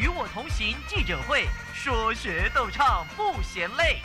与我同行记者会，说学逗唱不嫌累。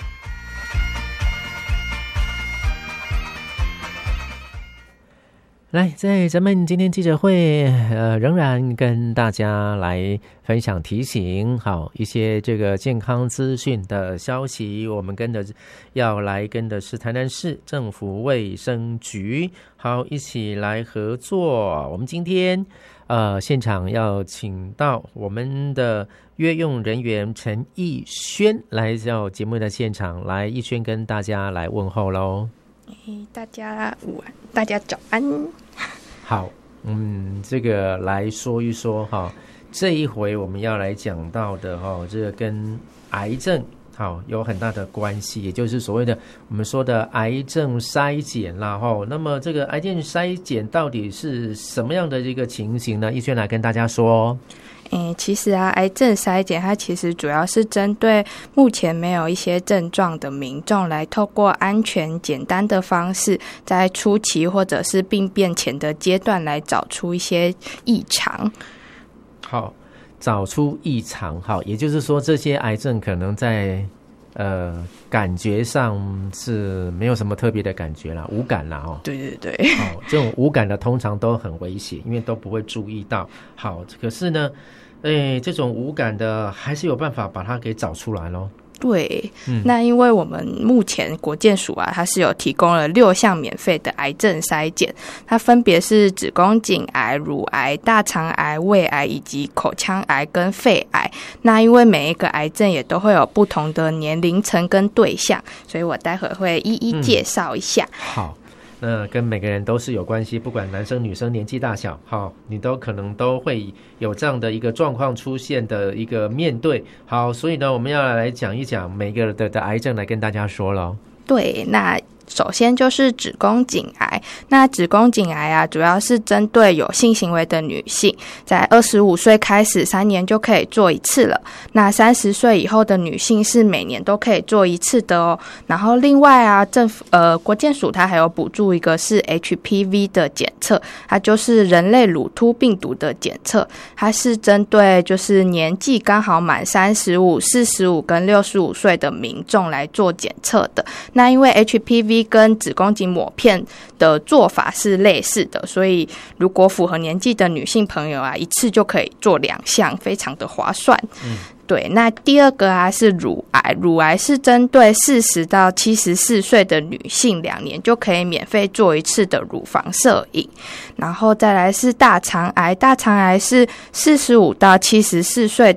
来，在咱们今天记者会，仍然跟大家来分享提醒，好一些这个健康资讯的消息。我们要来跟的是台南市政府卫生局，好一起来合作。我们今天现场要请到我们的约用人员陈奕轩来到节目的现场，来奕轩跟大家来问候咯。 大家午安，大家早安。 好，这个来说一说哈，这一回我们要来讲到的哈，这个跟癌症好有很大的关系，也就是所谓的我们说的癌症筛检啦哈。那么这个癌症筛检到底是什么样的一个情形呢？奕轩来跟大家说。 其实癌症筛检它其实主要是针对目前没有一些症状的民众，来透过安全简单的方式，在初期或者是病变前的阶段来找出一些异常。 好，找出异常，好，也就是说这些癌症可能在感觉上是没有什么特别的感觉啦，无感啦哦。 对对对。 这种无感的通常都很危险，因为都不会注意到。好，可是呢，这种无感的还是有办法把它给找出来咯。 对，那因为我们目前国健署它是有提供了6项免费的癌症筛检，它分别是子宫颈癌、乳癌、大肠癌、胃癌以及口腔癌跟肺癌。那因为每一个癌症也都会有不同的年龄层跟对象，所以我待会会一一介绍一下。 好，那跟每个人都是有关系，不管男生女生年纪大小，好，你都可能都会有这样的一个状况出现的一个面对。好，所以呢，我们要来讲一讲每个的癌症来跟大家说咯。 对，那首先就是子宫颈癌。那子宫颈癌主要是针对有性行为的女性，在25岁开始3年就可以做一次了。那30岁以后的女性是每年都可以做一次的哦。然后另外政府国健署它还有补助一个是 HPV 的检测，它就是人类乳突病毒的检测，它是针对就是年纪刚好满35、45跟65岁的民众来做检测的。那因为 HPV 跟子宫颈抹片的做法是类似的，所以如果符合年纪的女性朋友一次就可以做2项，非常的划算。对，那第二个是乳癌。乳癌是针对40到74岁的女性2年就可以免费做一次的乳房摄影。然后再来是大肠癌。大肠癌是45到74岁